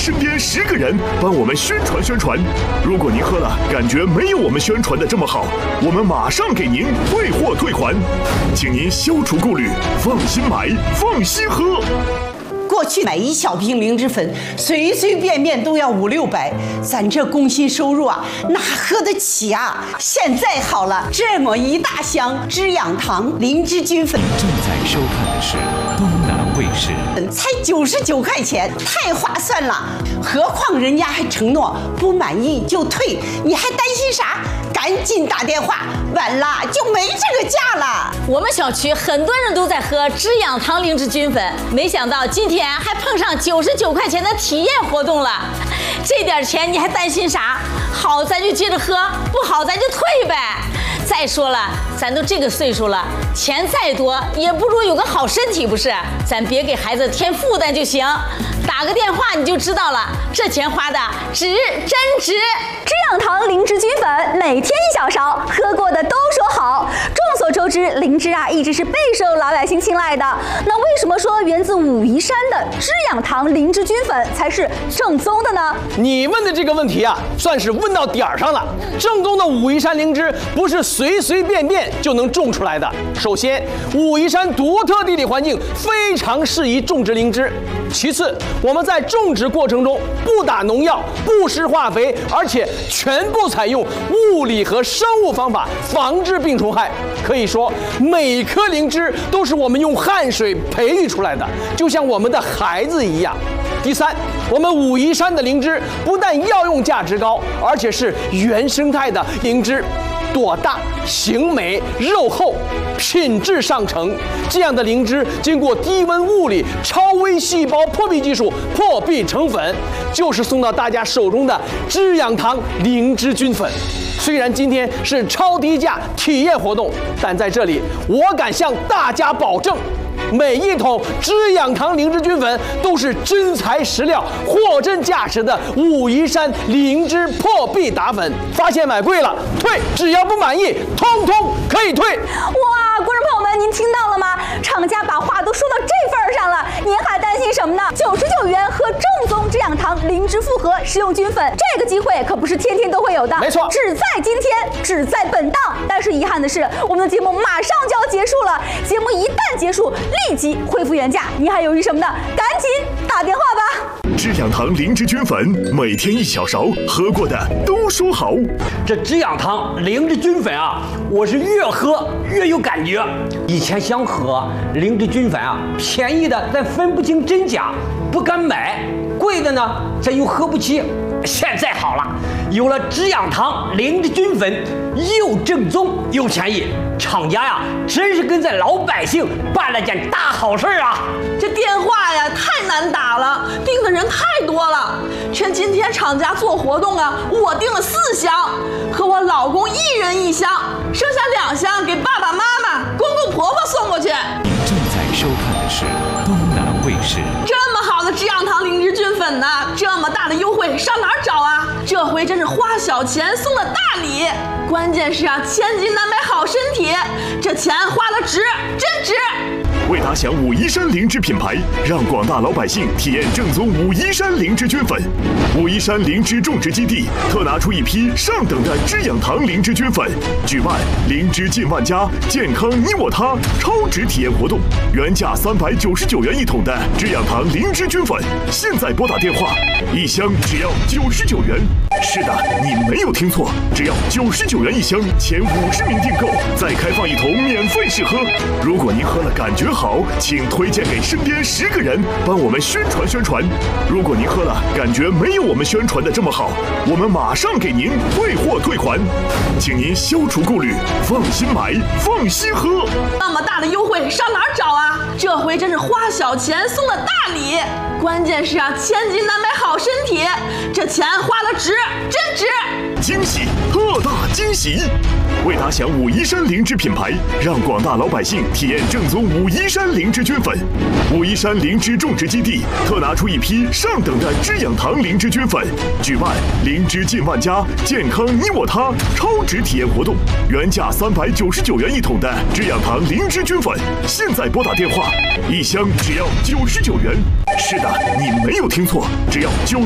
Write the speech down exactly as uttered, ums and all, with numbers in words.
身边十个人帮我们宣传宣传。如果您喝了感觉没有我们宣传的这么好，我们马上给您退货退款，请您消除顾虑，放心买，放心喝。 过去买一小瓶灵芝粉，随随便便都要五六百，咱这工薪收入啊，哪喝得起啊？现在好了，这么一大箱知养堂灵芝菌粉。 正在收看的是东南卫视， 才九十九块钱，太划算了。何况人家还承诺不满意就退，你还担心啥？赶紧打电话，晚了就没这个价了。 我们小区很多人都在喝知养堂灵芝菌粉，没想到今天还碰上九十九块钱的体验活动了。这点钱你还担心啥？好咱就接着喝，不好咱就退呗。再说了，咱都这个岁数了，钱再多也不如有个好身体，不是？咱别给孩子添负担就行。打个电话你就知道了，这钱花的值，真值。 知养堂灵芝菌粉每天一小勺，喝过的都说好。众所周知，灵芝啊一直是备受老百姓青睐的。那为什么说源自武夷山的知养堂灵芝菌粉才是正宗的呢？ 你问的这个问题啊，算是问到点儿上了。正宗的武夷山灵芝不是随随便便就能种出来的。首先，武夷山独特地理环境非常适宜种植灵芝。其次，我们在种植过程中不打农药、不施化肥，而且全部采用物理和生物方法防治病虫害。可以说，每颗灵芝都是我们用汗水培育出来的，就像我们的孩子一样。第三，我们武夷山的灵芝不但药用价值高，而且是原生态的灵芝。朵大、形美、肉厚，品质上乘。这样的灵芝经过低温物理超微细胞破壁技术破壁成粉，就是送到大家手中的知养堂灵芝菌粉。虽然今天是超低价体验活动，但在这里我敢向大家保证，每一桶知养堂灵芝菌粉都是真材实料、货真价实的武夷山灵芝破壁打粉。发现买贵了退，只要不满意，通通可以退。 哇，观众朋友们，您听到了吗？厂家把话都说到这份儿上了，您还担心什么呢？九十九元喝正宗知养堂灵芝复合食用菌粉，这个机会可不是天天都会有的。 没错， 只在今天，只在本档。但是遗憾的是，我们的节目马上就要结束了。节目一旦结束，立即恢复原价。你还犹豫什么呢？赶紧打电话吧！ 知养堂灵芝菌粉每天一小勺，喝过的都说好。 这知养堂灵芝菌粉啊，我是越喝越有感觉。以前想喝灵芝菌粉啊，便宜的咱分不清真假，不敢买；贵的呢，咱又喝不起。现在好了，有了知养堂灵芝菌粉，又正宗又便宜，厂家呀，真是跟咱老百姓办了件大好事啊！ 这电话呀太难打了，订的人太多了。趁今天厂家做活动啊，我订了四箱，和我老公一人一箱，剩下两箱给爸爸妈妈、公公婆婆送过去。 您正在收看的是东南卫视。 这么好的知养堂灵芝菌粉呢，这么大的优惠上哪儿找啊？这回真是花小钱送了大礼，关键是啊，千金难买好身体，这钱花的值，真值。 为打响武夷山灵芝品牌，让广大老百姓体验正宗武夷山灵芝菌粉，武夷山灵芝种植基地特拿出一批上等的知养堂灵芝菌粉，举办灵芝进万家，健康你我他超值体验活动，原价三百九十九元一桶的知养堂灵芝菌粉，现在拨打电话，一箱只要九十九元。是的，你没有听错，只要九十九元一箱，前五十名订购再开放一桶免费试喝。如果您喝了感觉好，请推荐给身边十个人帮我们宣传宣传。如果您喝了感觉没有我们宣传的这么好，我们马上给您退货退款，请您消除顾虑，放心买，放心喝。 那么大的优惠上哪儿找啊？这回真是花小钱送了大礼，关键是啊，千金难买好身体，这钱花的值，真值。 惊喜，特大惊喜！为打响武夷山灵芝品牌，让广大老百姓体验正宗武夷山灵芝菌粉，武夷山灵芝种植基地特拿出一批上等的知养堂灵芝菌粉，举办灵芝进万家，健康你我他超值体验活动，原价三百九十九元一桶的知养堂灵芝菌粉，现在拨打电话，一箱只要九十九元。是的，你没有听错，只要九